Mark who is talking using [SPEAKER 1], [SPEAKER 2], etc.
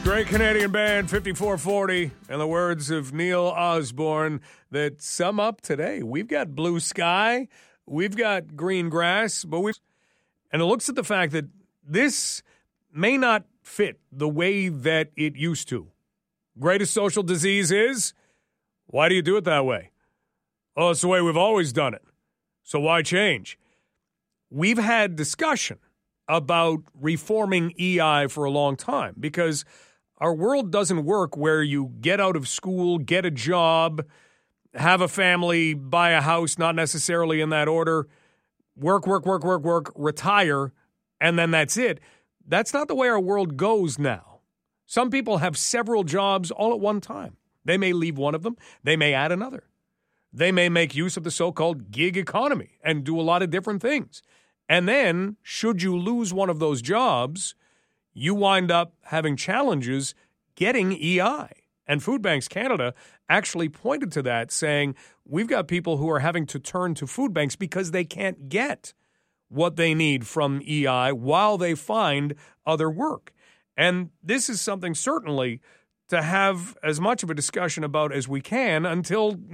[SPEAKER 1] Great Canadian band, 5440, and the words of Neil Osborne that sum up today. We've got blue sky, we've got green grass, and it looks at the fact that this may not fit the way that it used to. Greatest social disease is, why do you do it that way? Oh, it's the way we've always done it. So why change? We've had discussion about reforming EI for a long time because our world doesn't work where you get out of school, get a job, have a family, buy a house, not necessarily in that order, work, retire, and then that's it. That's not the way our world goes now. Some people have several jobs all at one time. They may leave one of them. They may add another. They may make use of the so-called gig economy and do a lot of different things. And then, should you lose one of those jobs, you wind up having challenges getting EI. And Food Banks Canada actually pointed to that, saying we've got people who are having to turn to food banks because they can't get what they need from EI while they find other work. And this is something certainly to have as much of a discussion about as we can until